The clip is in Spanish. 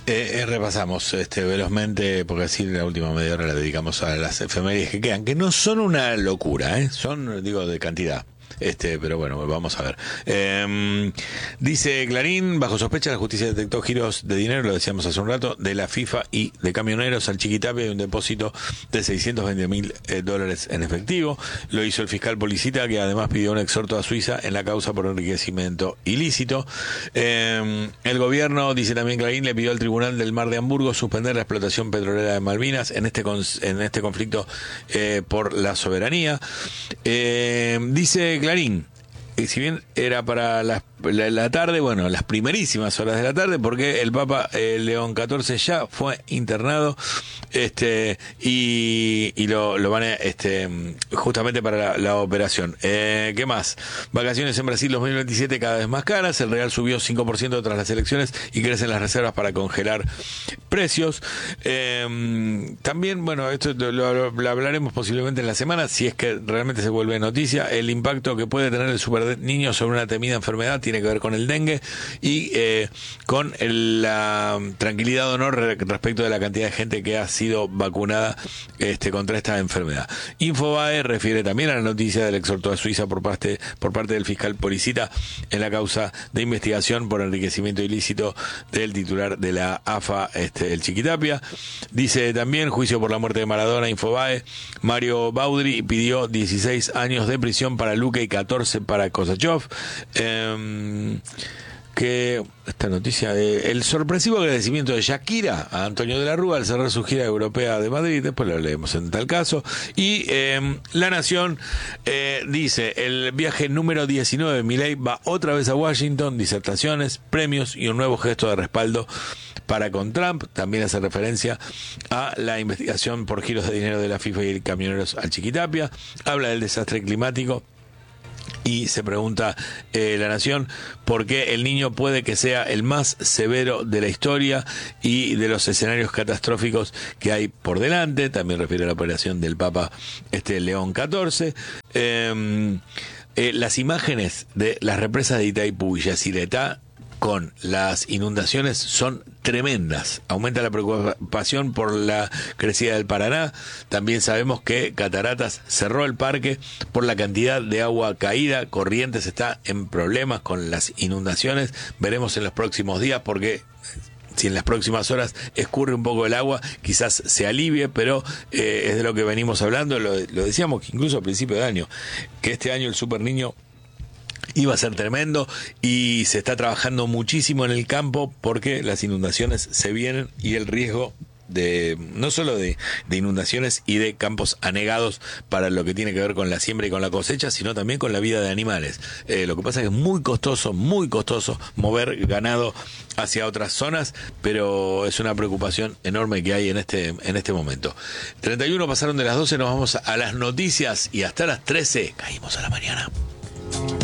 Repasamos velozmente, porque así la última media hora la dedicamos a las efemérides que quedan, que no son una locura, son, digo, de cantidad. Pero bueno, vamos a ver. Dice Clarín, bajo sospecha la justicia detectó giros de dinero, lo decíamos hace un rato, de la FIFA y de camioneros al Chiquitapia y un depósito de $620.000 en efectivo. Lo hizo el fiscal Policita, que además pidió un exhorto a Suiza en la causa por enriquecimiento ilícito. El gobierno, dice también Clarín, le pidió al Tribunal del Mar de Hamburgo suspender la explotación petrolera de Malvinas en este conflicto por la soberanía. Dice Clarín, si bien era para la tarde, bueno, las primerísimas horas de la tarde, porque el Papa León XIV ya fue internado, y lo van a, justamente para la operación. ¿Qué más? Vacaciones en Brasil 2027 cada vez más caras, el real subió 5% tras las elecciones y crecen las reservas para congelar precios. También, bueno, esto lo hablaremos posiblemente en la semana, si es que realmente se vuelve noticia, el impacto que puede tener el super niño sobre una temida enfermedad tiene que ver con el dengue y con la tranquilidad o no respecto de la cantidad de gente que ha sido vacunada contra esta enfermedad. Infobae refiere también a la noticia del exhorto a Suiza por parte del fiscal Policita en la causa de investigación por enriquecimiento ilícito del titular de la AFA, el Chiquitapia. Dice también, juicio por la muerte de Maradona, Infobae, Mario Baudry pidió 16 años de prisión para Luque y 14 para Kosachev. Que esta noticia, el sorpresivo agradecimiento de Shakira a Antonio de la Rúa al cerrar su gira europea de Madrid, después lo leemos en tal caso. Y La Nación dice, el viaje número 19, Milei va otra vez a Washington, disertaciones, premios y un nuevo gesto de respaldo para con Trump. También hace referencia a la investigación por giros de dinero de la FIFA y camioneros al Chiquitapia. Habla del desastre climático. Y se pregunta La Nación por qué el niño puede que sea el más severo de la historia y de los escenarios catastróficos que hay por delante. También refiere a la operación del Papa León XIV. Las imágenes de las represas de Itaipú y Yacyretá con las inundaciones son tremendas. Aumenta la preocupación por la crecida del Paraná. También sabemos que Cataratas cerró el parque por la cantidad de agua caída. Corrientes está en problemas con las inundaciones. Veremos en los próximos días, porque si en las próximas horas escurre un poco el agua, quizás se alivie, pero es de lo que venimos hablando. Lo decíamos que incluso a principio de año, que este año el Super Niño iba a ser tremendo, y se está trabajando muchísimo en el campo porque las inundaciones se vienen y el riesgo de no solo de inundaciones y de campos anegados para lo que tiene que ver con la siembra y con la cosecha, sino también con la vida de animales. Lo que pasa es que es muy costoso mover ganado hacia otras zonas, pero es una preocupación enorme que hay en este momento. 31 pasaron de las 12, nos vamos a las noticias y hasta las 13 caímos a la mañana.